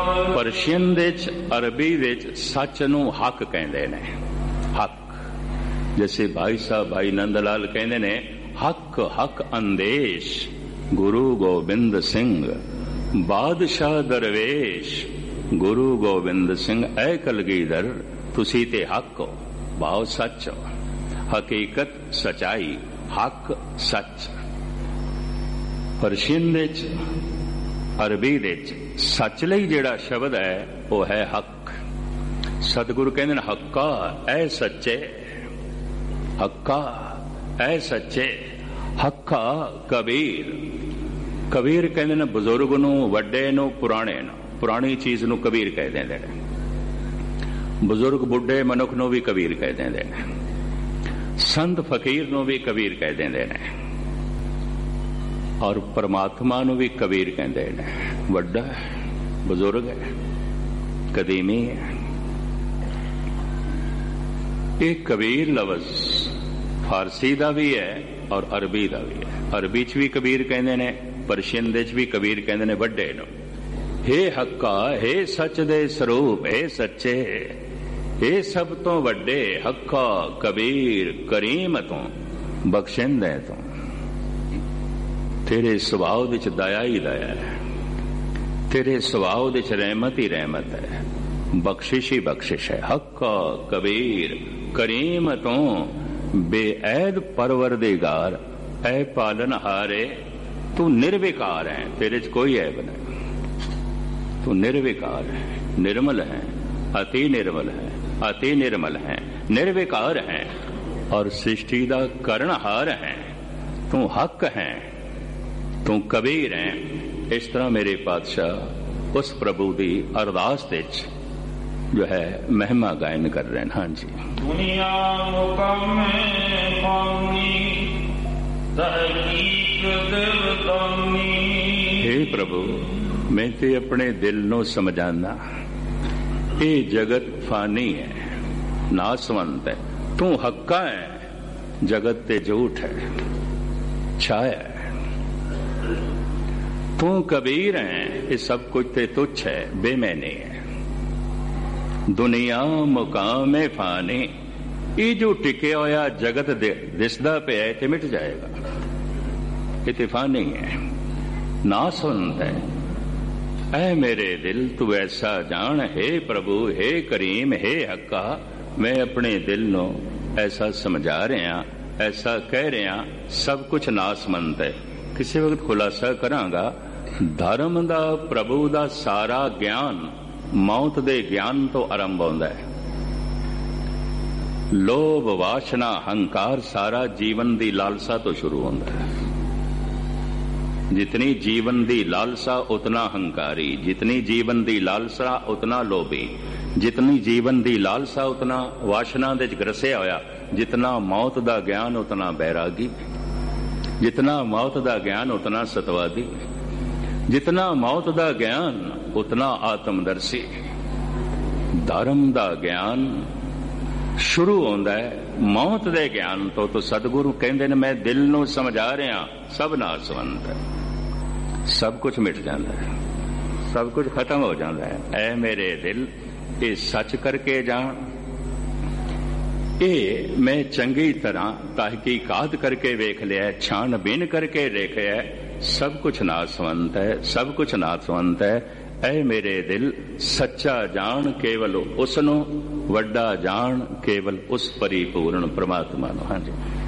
Persian ਦੇ ਚ, ਅਰਬੀ ਦੇ ਚ ਸੱਚ ਨੂੰ ਹੱਕ ਕਹਿੰਦੇ ਨੇ। ਹੱਕ, ਜੈਸੇ ਭਾਈ ਸਾਹਿਬ ਭਾਈ ਨੰਦ ਲਾਲ ਕਹਿੰਦੇ ਨੇ, ਹੱਕ ਹੱਕ ਅੰਦੇਸ਼ ਗੁਰੂ ਗੋਬਿੰਦ ਸਿੰਘ ਬਾਦਸ਼ਾਹ ਦਰਵੇਸ਼। ਗੁਰੂ ਗੋਬਿੰਦ ਸਿੰਘ ਐ ਕਲਗੀਧਰ, ਤੁਸੀਂ ਤੇ ਹੱਕ ਹੋ, ਭਾਵ ਸੱਚ ਹੋ, ਹਕੀਕਤ ਸਚਾਈ, ਹੱਕ ਸੱਚ। ਪਰਸ਼ੀਅਨ ਦੇ ਚ, ਅਰਬੀ ਦੇ ਚ ਸੱਚ ਲਈ ਜਿਹੜਾ ਸ਼ਬਦ ਹੈ ਉਹ ਹੈ ਹੱਕ। ਸਤਿਗੁਰੂ ਕਹਿੰਦੇ ਨੇ ਹੱਕਾ ਐ ਸੱਚੇ, ਹੱਕਾ ਐ ਸੱਚੇ। ਹੱਕਾ ਕਬੀਰ, ਕਬੀਰ ਕਹਿੰਦੇ ਨੇ ਬਜ਼ੁਰਗ ਨੂੰ, ਵੱਡੇ ਨੂੰ, ਪੁਰਾਣੇ ਨੂੰ। ਪੁਰਾਣੀ ਚੀਜ਼ ਨੂੰ ਕਬੀਰ ਕਹਿ ਦਿੰਦੇ ਨੇ। ਬਜ਼ੁਰਗ ਬੁੱਢੇ ਮਨੁੱਖ ਨੂੰ ਵੀ ਕਬੀਰ ਕਹਿ ਦਿੰਦੇ ਨੇ। ਸੰਤ ਫਕੀਰ ਨੂੰ ਵੀ ਕਬੀਰ ਕਹਿ ਦਿੰਦੇ ਨੇ। ਔਰ ਪਰਮਾਤਮਾ ਨੂੰ ਵੀ ਕਬੀਰ ਕਹਿੰਦੇ ਨੇ। ਵੱਡਾ ਬਜ਼ੁਰਗ ਹੈ, ਕਦੀਮੀ ਹੈ। ਇਹ ਕਬੀਰ ਲਫ਼ਜ਼ ਫਾਰਸੀ ਦਾ ਵੀ ਹੈ ਔਰ ਅਰਬੀ ਦਾ ਵੀ ਹੈ। ਅਰਬੀ ਚ ਵੀ ਕਬੀਰ ਕਹਿੰਦੇ ਨੇ, ਪਰਸ਼ੀਅਨ ਦੇ ਚ ਵੀ ਕਬੀਰ ਕਹਿੰਦੇ ਨੇ ਵੱਡੇ ਨੂੰ। ਹੇ ਹੱਕਾ, ਹੇ ਸੱਚ ਦੇ ਸਰੂਪ, ਹੇ ਸੱਚੇ, ਇਹ ਸਭ ਤੋਂ ਵੱਡੇ ਹੱਕਾ ਕਬੀਰ ਕਰੀਮ ਤੋਂ, ਬਖਸ਼ਿੰਦੇ ਤੋਂ। ਤੇਰੇ ਸੁਭਾਅ ਵਿੱਚ ਦਇਆ ਹੀ ਦਇਆ ਹੈ, ਤੇਰੇ ਸੁਭਾਅ ਵਿੱਚ ਰਹਿਮਤ ਹੀ ਰਹਿਮਤ ਹੈ, ਬਖਸ਼ਿਸ਼ ਹੀ ਬਖਸ਼ਿਸ਼ ਹੈ। ਹੱਕਾ ਕਬੀਰ ਕਰੀਮ ਤੋਂ ਬੇਐਦ ਪਰਵਰਦਿਗਾਰ, ਐ ਪਾਲਨਹਾਰੇ ਤੂੰ ਨਿਰਵਿਕਾਰ ਹੈ, ਤੇਰੇ ਚ ਕੋਈ ਐਬ ਨਹੀਂ। ਤੂੰ ਨਿਰਵਿਕਾਰ ਹੈ, निर्मल है, अति निर्मल है, अति निर्मल है, निर्विकार है और सृष्टि का करनहार है। तू हक है, तू कबीर है। इस तरह मेरे पातशाह उस प्रभु की अरदास विच जो है महिमा गायन कर रहे हैं। हाँ जी। दुनिया हे प्रभु, मैं ते अपने दिल नो समझाना, ये जगत फानी है, नासवंत है। तू हक्का है, जगत ते झूठ है, छाया है। तू कबीर है, ये सब कुछ ते तुच्छ है, बेमैनी है। दुनिया मुकाम फानी, ये जो टिके होया जगत दिसदा पे है ते मिट जाएगा, ये फानी है, नासवंत है। ऐ मेरे दिल तू ऐसा जान, हे प्रभु, हे करीम, हे हक्का, मैं अपने दिल नो ऐसा समझा रहा, ऐसा कह रहा, सब कुछ नासमंत है। किसी वक्त खुलासा करांगा, धर्म दा प्रभु दा सारा ज्ञान मौत दे ज्ञान तो आरंभ होंदा है। लोभ वासना हंकार सारा जीवन दी लालसा तो शुरू होंदा है। जितनी जीवन दी लालसा उतना हंकारी, जितनी जीवन दी लालसा उतना लोभी, जितनी जीवन दी लालसा उतना वासना दे ग्रसिया होया, जितना मौत दा ज्ञान उतना बैरागी, जितना मौत दा ज्ञान उतना सतवादी, जितना मौत दा ज्ञान उतना आत्मदर्शी। धर्म दा ज्ञान शुरू होंदा है मौत दे ज्ञान तो सतगुरु कहंदे ने मैं दिल नूं समझा रहा, सब नासवंत है, सब कुछ मिट जाता है, सब कुछ खत्म हो जाता है। ऐ मेरे दिल, ये सच करके जान, ये मैं चंगी तरह तहकीकात करके वेख लिया, छानबीन करके देखा है, सब कुछ नासवंत है, सब कुछ नासवंत है। ऐ मेरे दिल, सच्चा जान केवल उसनों, वड्डा जान केवल उस परिपूर्ण परमात्मा नो। हाँ जी।